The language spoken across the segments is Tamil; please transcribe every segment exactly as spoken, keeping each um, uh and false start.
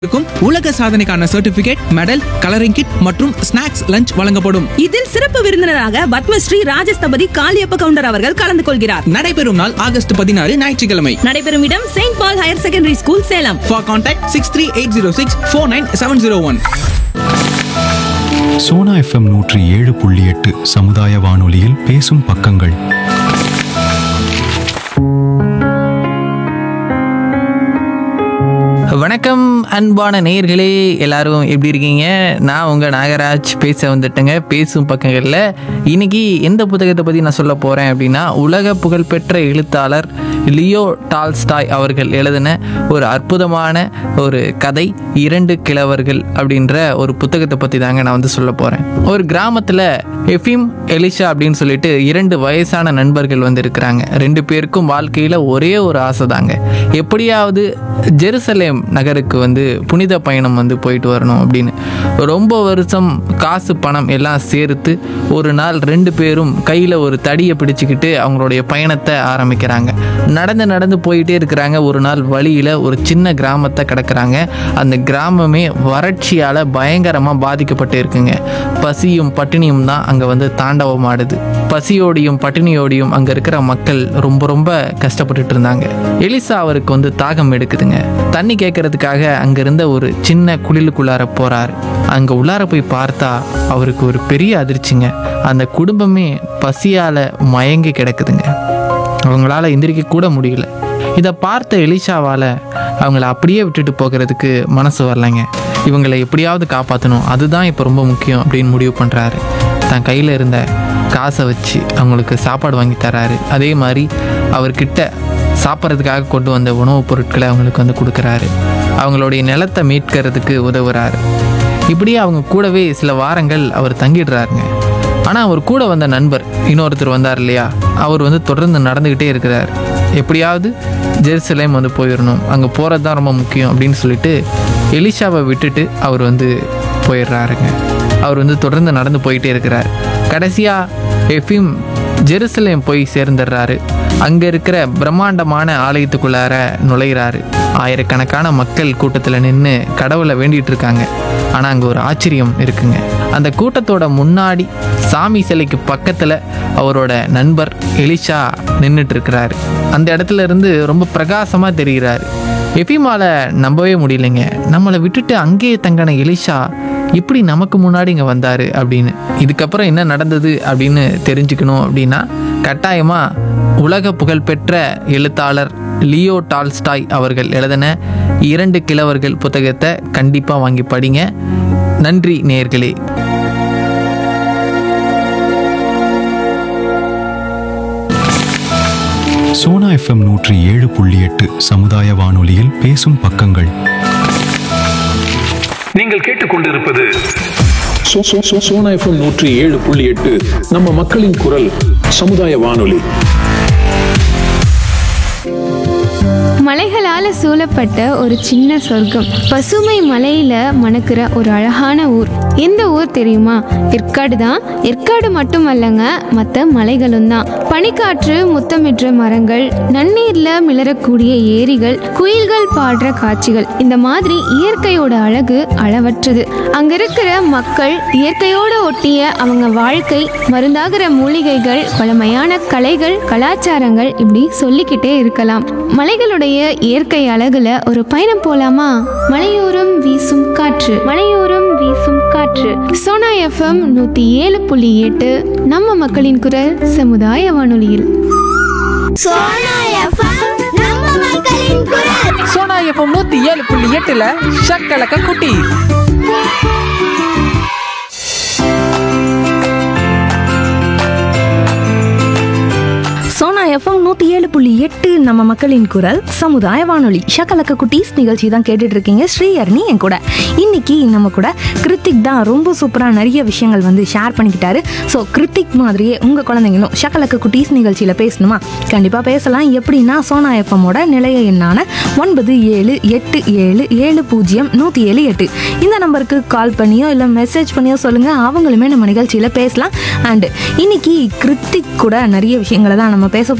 இருக்கும் உலக சாதனைக்கான சர்டிபிகேட், மெடல், கலரிங் கிட் மற்றும் ஸ்நாக்ஸ் லஞ்ச் வழங்கப்படும். இதில் சிறப்பு விருந்தினராக பத்மஸ்ரீ ராஜஸ்தபதி காளியப்ப கவுண்டர் அவர்கள் கலந்து கொள்கிறார். நடைபெறும் நாள் ஆகஸ்ட் பதினாறு ஞாயிற்றுக்கிழமை. நடைபெறும் இடம் Saint ball higher secondary school, Salem. For contact six three eight zero six four nine seven zero one. Sona FM நூற்றி ஏழு புள்ளி எட்டு சமுதாய வானொலியில் பேசும் பக்கங்கள். வணக்கம் அன்பான நேயர்களே, எல்லாரும் எப்படி இருக்கீங்க? நான் உங்கள் நாகராஜ் பேச வந்துட்டேங்க பேசும் பக்கங்களில். இன்னைக்கு எந்த புத்தகத்தை பற்றி நான் சொல்ல போகிறேன் அப்படின்னா, உலக புகழ்பெற்ற எழுத்தாளர் லியோ டால்ஸ்டாய் அவர்கள் எழுதின ஒரு அற்புதமான ஒரு கதை, இரண்டு கிழவர்கள் அப்படின்ற ஒரு புத்தகத்தை பற்றி தாங்க நான் வந்து சொல்ல போகிறேன். ஒரு கிராமத்தில் எஃபிம், எலிஷா அப்படின்னு சொல்லிட்டு இரண்டு வயசான நண்பர்கள் வந்து இருக்கிறாங்க. ரெண்டு பேருக்கும் வாழ்க்கையில் ஒரே ஒரு ஆசை தாங்க, எப்படியாவது ஜெருசலேம் நகருக்கு வந்து புனித பயணம் வந்து போயிட்டு வரணும் அப்படின்னு. ரொம்ப வருஷம் காசு பணம் எல்லாம் சேர்த்து ஒரு நாள் ரெண்டு பேரும் கையில் ஒரு தடியை பிடிச்சிக்கிட்டு அவங்களுடைய பயணத்தை ஆரம்பிக்கிறாங்க. நடந்து நடந்து போயிட்டே இருக்கிறாங்க. ஒரு நாள் வழியில் ஒரு சின்ன கிராமத்தை கடக்கிறாங்க. அந்த கிராமமே வறட்சியால் பயங்கரமாக பாதிக்கப்பட்டு இருக்குங்க. பசியும் பட்டினியும் தான் அங்கே வந்து தாண்டவம் ஆடுது. பசியோடையும் பட்டினியோடையும் அங்கே இருக்கிற மக்கள் ரொம்ப ரொம்ப கஷ்டப்பட்டுட்டு இருந்தாங்க. எலிசா அவருக்கு வந்து தாகம் எடுக்குதுங்க. தண்ணி கேட்கறதுக்காக அங்கிருந்த ஒரு சின்ன குளிலுக்குள்ளார போறாரு. அங்கே உள்ளார போய் பார்த்தா அவருக்கு ஒரு பெரிய அதிர்ச்சிங்க. அந்த குடும்பமே பசியால மயங்கி கிடக்குதுங்க. அவங்களால எந்திரிக்க கூட முடியல. இதை பார்த்த எலிஷாவால் அவங்கள அப்படியே விட்டுட்டு போகிறதுக்கு மனசு வரலைங்க. இவங்களை எப்படியாவது காப்பாற்றணும், அதுதான் இப்போ ரொம்ப முக்கியம் அப்படின்னு முடிவு பண்ணுறாரு. தன் கையில் இருந்த காசை வச்சு அவங்களுக்கு சாப்பாடு வாங்கி தராரு. அதே மாதிரி அவர்கிட்ட சாப்பிட்றதுக்காக கொண்டு வந்த உணவுப் பொருட்களை அவங்களுக்கு வந்து கொடுக்குறாரு. அவங்களுடைய நிலத்தை மீட்கிறதுக்கு உதவுறாரு. இப்படியே அவங்க கூடவே சில வாரங்கள் அவர் தங்கிடுறாருங்க. ஆனால் அவர் கூட வந்த நண்பர் இன்னொருத்தர் வந்தார் இல்லையா, அவர் வந்து தொடர்ந்து நடந்துக்கிட்டே இருக்கிறார். எப்படியாவது ஜெருசலேம் வந்து போயிடணும், அங்கே போகிறது தான் ரொம்ப முக்கியம் அப்படின்னு சொல்லிட்டு எலிஷாவை விட்டுட்டு அவர் வந்து போயிடுறாருங்க. அவர் வந்து தொடர்ந்து நடந்து போயிட்டே இருக்கிறார். கடைசியாக எஃபிம் ஜெருசலேம் போய் சேர்ந்துடுறாரு. அங்கே இருக்கிற பிரம்மாண்டமான ஆலயத்துக்குள்ளார நுழைகிறாரு. ஆயிரக்கணக்கான மக்கள் கூட்டத்தில் நின்று கடவுளை வேண்டிகிட்டு இருக்காங்க. ஆனால் அங்கே ஒரு ஆச்சரியம் இருக்குங்க. அந்த கூட்டத்தோட முன்னாடி சாமி சிலைக்கு பக்கத்தில் அவரோட நண்பர் எலிஷா நின்றுட்டு இருக்கிறாரு. அந்த இடத்துல இருந்து ரொம்ப பிரகாசமாக தெரிகிறாரு. எஃபிமால நம்பவே முடியலைங்க. நம்மளை விட்டுட்டு அங்கேயே தங்கின எலிஷா இப்படி நமக்கு முன்னாடி இங்கே வந்தார் அப்படின்னு. இதுக்கப்புறம் என்ன நடந்தது அப்படின்னு தெரிஞ்சுக்கணும் அப்படின்னா, கட்டாயமாக உலக புகழ்பெற்ற எழுத்தாளர் லியோ டால்ஸ்டாய் அவர்கள் எழுதின இரண்டு கிழவர்கள் புத்தகத்தை கண்டிப்பாக வாங்கி படிங்க. நன்றி நேயர்களே. சோனா எஃப்எம் நூற்றி ஏழு புள்ளி எட்டு சமுதாய வானொலியில் பேசும் பக்கங்கள். நீங்கள் கேட்டுக்கொண்டிருப்பது so- so- so- Sona FM நூற்றி ஏழு புள்ளி எட்டு நம்ம மக்களின் குரல் சமுதாய வானொலி. மலைகளால் சூழப்பட்ட ஒரு சின்ன சொர்க்கம், பசுமை மலையில மணக்கிற ஒரு அழகான ஊர். எந்த ஊர் தெரியுமா? ஏற்காடு தான். ஏற்காடு மட்டுமல்லங்க, மற்ற மலைகளும் தான். பனிக்காற்று முத்தமிடுற மரங்கள், நன்னீர்ல மிளறக்கூடிய ஏரிகள், குயில்கள் பாடுற காட்சிகள், இந்த மாதிரி இயற்கையோட அழகு அளவற்றது. அங்க இருக்கிற மக்கள், இயற்கையோட ஒட்டிய அவங்க வாழ்க்கை, மருந்தாகிற மூலிகைகள், பழமையான கலைகள், கலாச்சாரங்கள், இப்படி சொல்லிக்கிட்டே இருக்கலாம். மலைகளுடைய இயற்கை அழகுல ஒரு பயணம் போலாமா? மலையோரம் வீசும் காற்று, மலையோரம் வீசும் காற்று. சோனா எஃப்எம் நூத்தி ஏழு புள்ளி எட்டு நம்ம மக்களின் குரல் சமுதாய வானொலியில். சோனா எஃப்எம் நம்ம மக்களின் குரல். சோனா எஃப்எம் நூற்றி ஏழு புள்ளி எட்டில் ஷக்கலக்க குட்டி. சோனா எஃப்எம் நூற்றி ஏழு புள்ளி எட்டு நம்ம மக்களின் குரல் சமுதாய வானொலி. ஷக்கலக்க குட்டீஸ் நிகழ்ச்சி தான் கேட்டுட்டு இருக்கீங்க. ஸ்ரீஹரணி என் கூட. இன்னைக்கு நம்ம கூட கிருத்திக் தான் ரொம்ப சூப்பராக நிறைய விஷயங்கள் வந்து ஷேர் பண்ணிக்கிட்டாரு. ஸோ கிருத்திக் மாதிரியே உங்கள் குழந்தைங்களும் ஷக்கலக்க குட்டீஸ் நிகழ்ச்சியில் பேசணுமா? கண்டிப்பாக பேசலாம். எப்படின்னா, சோனா எஃப்எம்மோட நிலைய எண்ணான ஒன்பது ஏழு எட்டு ஏழு ஏழு பூஜ்ஜியம் நூற்றி ஏழு எட்டு இந்த நம்பருக்கு கால் பண்ணியோ இல்லை மெசேஜ் பண்ணியோ சொல்லுங்கள். அவங்களுமே நம்ம நிகழ்ச்சியில் பேசலாம். அண்டு இன்னைக்கு கிருத்திக் கூட நிறைய விஷயங்களை தான் நம்ம பேச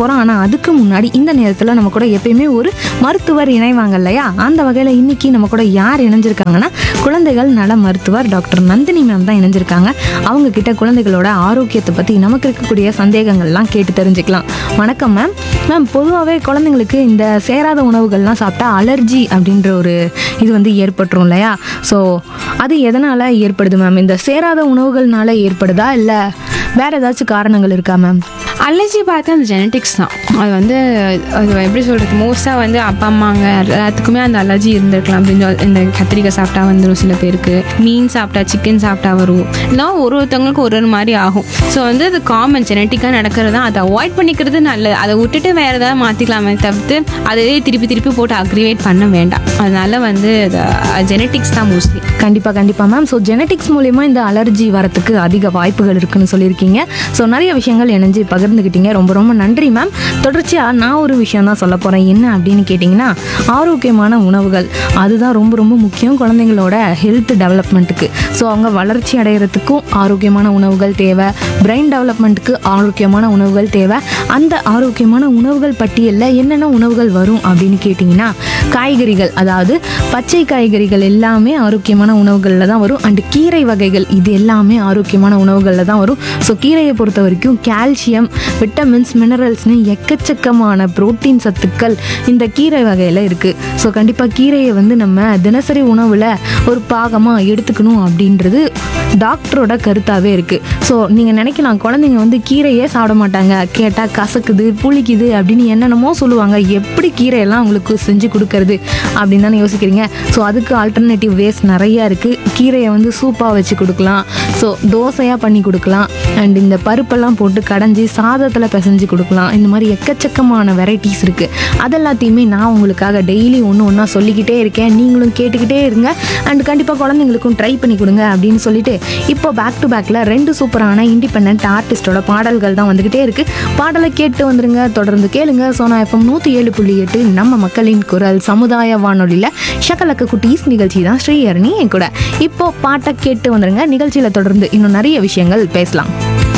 போகிறோம். ஆனால் அதுக்கு முன்னாடி இந்த நேரத்தில் நம்ம கூட எப்பயுமே ஒரு மருத்துவர் இணைவாங்க இல்லையா? அந்த வகையில் இன்னைக்கு நம்ம கூட யார் இணைஞ்சிருக்காங்கன்னா குழந்தைகள் நல மருத்துவர் டாக்டர் நந்தினி மேம் தான் இணைஞ்சிருக்காங்க. அவங்க கிட்ட குழந்தைகளோட ஆரோக்கியத்தை பற்றி நமக்கு இருக்கக்கூடிய சந்தேகங்கள்லாம் கேட்டு தெரிஞ்சுக்கலாம். வணக்கம் மேம். மேம், பொதுவாகவே குழந்தைங்களுக்கு இந்த சேராத உணவுகள்லாம் சாப்பிட்டா அலர்ஜி அப்படின்ற ஒரு இது வந்து ஏற்பட்டுரும் இல்லையா? ஸோ அது எதனால் ஏற்படுது மேம்? இந்த சேராத உணவுகள்னால ஏற்படுதா இல்லை வேறு ஏதாச்சும் காரணங்கள் இருக்கா மேம்? அலர்ஜி பார்த்தா அந்த ஜெனட்டிக்ஸ் தான். அது வந்து அது எப்படி சொல்கிறது, மோஸ்ட்டாக வந்து அப்பா அம்மாங்க எல்லாத்துக்குமே அந்த அலர்ஜி இருந்திருக்கலாம் அப்படின்னு சொல் இந்த கத்திரிக்காய் சாப்பிட்டா வந்துடும், சில பேருக்கு மீன் சாப்பிட்டா சிக்கன் சாப்பிட்டா வரும், இல்லை ஒரு ஒருத்தவங்களுக்கு ஒரு ஒரு மாதிரி ஆகும். ஸோ வந்து அது காமன் ஜெனட்டிக்காக நடக்கிறது தான். அதை அவாய்ட் பண்ணிக்கிறது நல்லது. அதை விட்டுட்டு வேறு ஏதாவது மாற்றிக்கலாமே தவிர்த்து அதே திருப்பி திருப்பி போட்டு அக்ரிவேட் பண்ண வேண்டாம். அதனால வந்து ஜெனட்டிக்ஸ் தான் மோஸ்ட்லி. கண்டிப்பாக கண்டிப்பாக மேம். ஸோ ஜெனட்டிக்ஸ் மூலிமா இந்த அலர்ஜி வரத்துக்கு அதிக வாய்ப்புகள் இருக்குன்னு சொல்லியிருக்கீங்க. ஸோ நிறைய விஷயங்கள் இணைஞ்சு பகிர்ந்துக்கிட்டீங்க. ரொம்ப ரொம்ப நன்றி மேம். தொடர்ச்சியாக நான் ஒரு விஷயம் தான் சொல்ல போகிறேன். என்ன அப்படின்னு கேட்டிங்கன்னா, ஆரோக்கியமான உணவுகள் அதுதான் ரொம்ப ரொம்ப முக்கியம் குழந்தைங்களோட ஹெல்த் டெவலப்மெண்ட்டுக்கு. ஸோ அவங்க வளர்ச்சி அடைகிறதுக்கும் ஆரோக்கியமான உணவுகள் தேவை, பிரெயின் டெவலப்மெண்ட்டுக்கு ஆரோக்கியமான உணவுகள் தேவை. அந்த ஆரோக்கியமான உணவுகள் பட்டியலில் என்னென்ன உணவுகள் வரும் அப்படின்னு கேட்டிங்கன்னா, காய்கறிகள், அதாவது பச்சை காய்கறிகள் எல்லாமே ஆரோக்கியமான உணவுகளில் தான் வரும். அண்டு கீரை வகைகள் இது எல்லாமே ஆரோக்கியமான உணவுகளில் தான் வரும். ஸோ கீரையை பொறுத்த வரைக்கும் கால்சியம், விட்டமின்ஸ், மினரல்ஸ்னு எக்கச்சக்கமான புரோட்டீன் சத்துக்கள் இந்த கீரை வகையில் இருக்குது. ஸோ கண்டிப்பாக கீரையை வந்து நம்ம தினசரி உணவில் ஒரு பாகமாக எடுத்துக்கணும் அப்படின்றது டாக்டரோட கருத்தாகவே இருக்குது. ஸோ நீங்கள் நினைக்கலாம், குழந்தைங்க வந்து கீரையே சாப்பிட மாட்டாங்க, கேட்டால் கசக்குது புளிக்குது அப்படின்னு என்னென்னமோ சொல்லுவாங்க, எப்படி கீரையெல்லாம் உங்களுக்கு செஞ்சு கொடுக்கறது அப்படின்னு தானே யோசிக்கிறீங்க. ஸோ அதுக்கு ஆல்டர்னேட்டிவ் வேஸ் நிறையா இருக்குது. கீரையை வந்து சூப்பாக வச்சு கொடுக்கலாம், ஸோ தோசையாக பண்ணி கொடுக்கலாம், அண்ட் இந்த பருப்பெல்லாம் போட்டு கடைஞ்சி சாதத்தில் பிசைஞ்சு கொடுக்கலாம். இந்த மாதிரி எக்கச்சக்கமான வெரைட்டிஸ் இருக்குது. அதெல்லாத்தையுமே நான் உங்களுக்காக டெய்லி ஒன்று ஒன்றா சொல்லிக்கிட்டே இருக்கேன். நீங்களும் கேட்டுக்கிட்டே இருங்க. அண்ட் கண்டிப்பாக குழந்தைங்களுக்கும் ட்ரை பண்ணி கொடுங்க அப்படின்னு சொல்லிட்டு இப்போ பேக் டு பேக்கில் ரெண்டு சூப்பரான இண்டிபெண்ட் ஆர்டிஸ்டோட பாடல்கள் தான் வந்துக்கிட்டே இருக்குது. பாடலை கேட்டு வந்துருங்க, தொடர்ந்து கேளுங்க. சோனா எஃப்எம் நூற்றி ஏழு புள்ளி எட்டு நம்ம மக்களின் குரல் சமுதாய வானொலியில் ஷகலக்க குட்டீஸ் நிகழ்ச்சி தான் ஸ்ரீஹரணி என் கூட. இப்போ பாட்டை கேட்டு வந்துருங்க. நிகழ்ச்சியில் தொடர்ந்து இன்னும் நிறைய விஷயங்கள் பேசலாம்.